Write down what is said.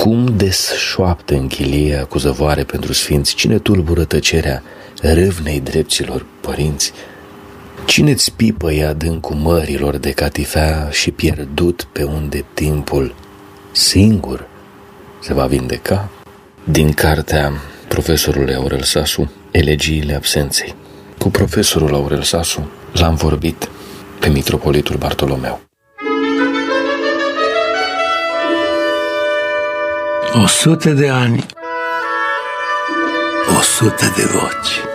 Cum desșoaptă în chilie cu zăvoare pentru sfinți? Cine tulbură tăcerea râvnei drepților părinți? Cine-ți pipăie adâncul mărilor de catifea și pierdut pe unde timpul singur se va vindeca? Din cartea profesorului Aurel Sasu, Elegiile absenței. Cu profesorul Aurel Sasu l-am vorbit pe mitropolitul Bartolomeu. 100 de ani, 100 de voci.